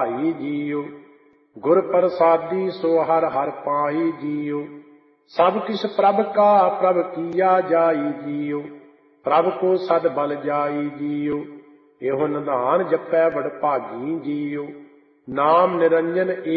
ਵਧਾਈ ਜੀਉ। ਗੁਰ ਪ੍ਰਸਾਦੀ ਸੋ ਹਰ ਹਰ ਪਾਈ ਜੀਉ। ਸਭ ਕਿਛ ਪ੍ਰਭ ਕਾ ਪ੍ਰਭ ਕੀਆ ਜਾਈ ਜੀਉ। ਪ੍ਰਭ ਕੋ ਸਦ ਬਲ ਜਾਈ ਜੀਉ। ਇਹੋ ਨਿਧਾਨ ਜਪੈ ਵਡ ਭਾਗੀ ਜੀਉ। ਨਾਮ ਨਿਰੰਜਨ